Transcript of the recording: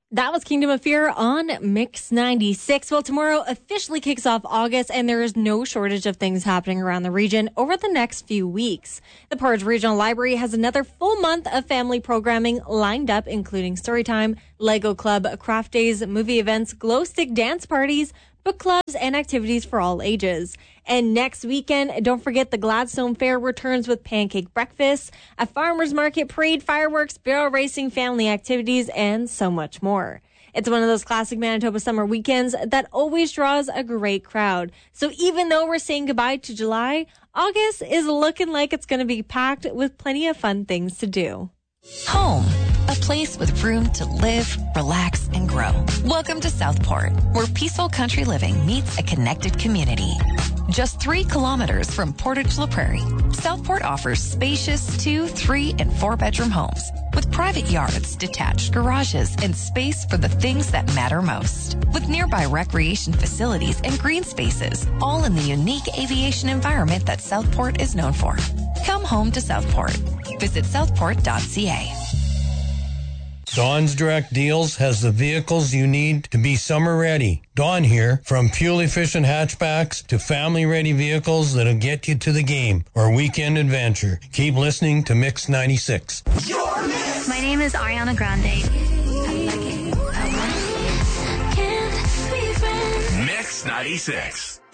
That was Kingdom of Fear on Mix 96. Well, tomorrow officially kicks off August, and there is no shortage of things happening around the region over the next few weeks. The Portage Regional Library has another full month of family programming lined up, including Storytime, Lego Club, craft days, movie events, glow stick dance parties, book clubs, and activities for all ages. And next weekend, don't forget the Gladstone Fair returns with pancake breakfast, a farmer's market, parade, fireworks, barrel racing, family activities, and so much more. It's one of those classic Manitoba summer weekends that always draws a great crowd. So even though we're saying goodbye to July, August is looking like it's going to be packed with plenty of fun things to do. Home. A place with room to live, relax, and grow. Welcome to Southport, where peaceful country living meets a connected community. Just 3 kilometers from Portage La Prairie, Southport offers spacious 2, 3, and 4-bedroom homes with private yards, detached garages, and space for the things that matter most. With nearby recreation facilities and green spaces, all in the unique aviation environment that Southport is known for. Come home to Southport. Visit southport.ca. Dawn's Direct Deals has the vehicles you need to be summer ready. Dawn here, from fuel-efficient hatchbacks to family-ready vehicles that'll get you to the game or weekend adventure. Keep listening to Mix 96. My name is Ariana Grande. Mix 96.